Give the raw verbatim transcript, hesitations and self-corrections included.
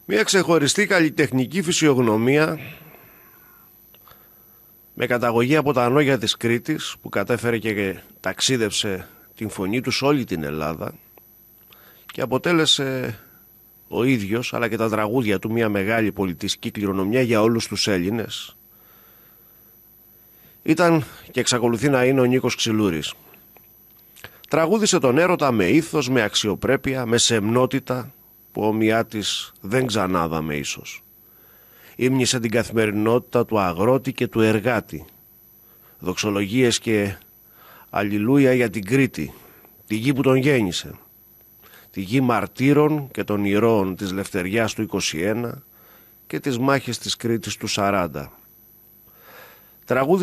Μια ξεχωριστή καλλιτεχνική φυσιογνωμία με καταγωγή από τα νόγια της Κρήτης, που κατέφερε και ταξίδευσε την φωνή του σε όλη την Ελλάδα και αποτέλεσε ο ίδιος αλλά και τα τραγούδια του μια μεγάλη πολιτιστική κληρονομιά για όλους τους Έλληνες. Ήταν και εξακολουθεί να είναι ο Νίκος Ξυλούρης. Τραγούδισε τον έρωτα με ήθος, με αξιοπρέπεια, με σεμνότητα που ομοιά της δεν ξανάδαμε ίσως. Ύμνησε την καθημερινότητα του αγρότη και του εργάτη. Δοξολογίες και αλληλούια για την Κρήτη, τη γη που τον γέννησε. Τη γη μαρτύρων και των ηρώων της Λευτεριάς του είκοσι ένα και της μάχης της Κρήτης του σαράντα. Τραγούδι